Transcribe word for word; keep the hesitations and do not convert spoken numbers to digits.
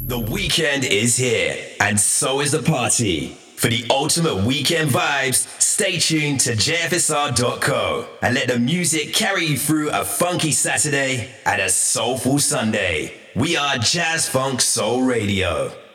The weekend is here, and so is the party. For the ultimate weekend vibes, stay tuned to J F S R dot co and let the music carry you through a funky Saturday and a soulful Sunday. We are Jazz Funk Soul Radio.